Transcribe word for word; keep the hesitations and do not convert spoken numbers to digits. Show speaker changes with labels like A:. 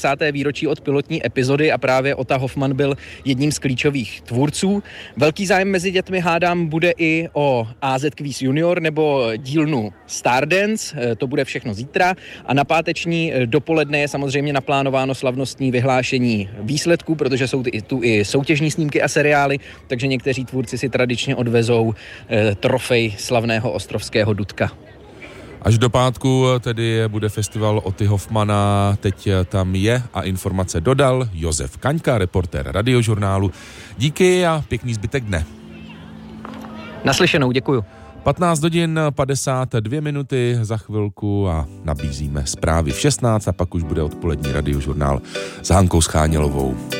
A: desáté výročí od pilotní epizody a právě Ota Hoffman byl jedním z klíčových tvůrců. Velký zájem mezi dětmi, hádám, bude i o á zet Quiz Junior nebo dílnu Stardance, to bude všechno zítra a na páteční dopoledne je samozřejmě naplánováno slavnostní vyhlášení výsledků, protože jsou tu i soutěžní snímky a seriály, takže někteří tvůrci si tradičně odvezou eh, trofej slavného ostrovského Dudka.
B: Až do pátku tedy bude festival Oty Hoffmana, teď tam je a informace dodal Josef Kaňka, reportér Radiožurnálu. Díky a pěkný zbytek dne.
A: Naslyšenou, děkuju.
B: patnáct hodin padesát dvě minuty za chvilku a nabízíme zprávy v šestnáct a pak už bude odpolední Radiožurnál s Hankou Schánělovou.